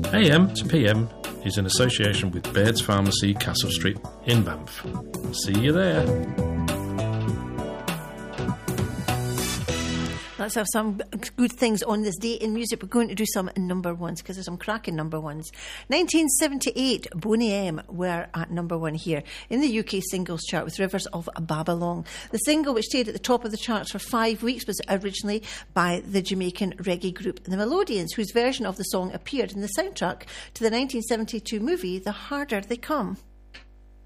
AM to PM is in association with Baird's Pharmacy, Castle Street in Banff. See you there. Let's have some good things on this day in music. We're going to do some number ones because there's some cracking number ones. 1978, Boney M were at number one here in the UK singles chart with Rivers of Babylon. The single, which stayed at the top of the charts for 5 weeks, was originally by the Jamaican reggae group The Melodians, whose version of the song appeared in the soundtrack to the 1972 movie The Harder They Come.